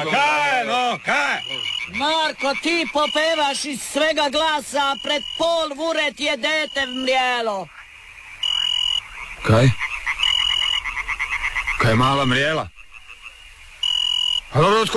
kaj, no, kaj? Marko, ti popevaš iz svega glasa, a pred pol ure ti je dete mrijelo. Kaj? Kaj je mala mrijela? A dobro,